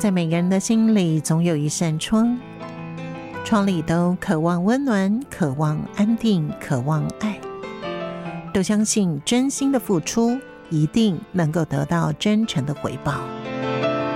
在每个人的心里总有一扇窗，窗里都渴望温暖，渴望安定，渴望爱，都相信真心的付出一定能够得到真诚的回报。